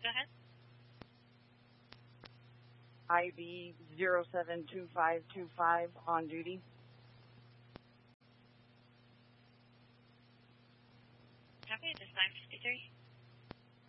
Go ahead. IB 072525 on duty. Copy, this is 953.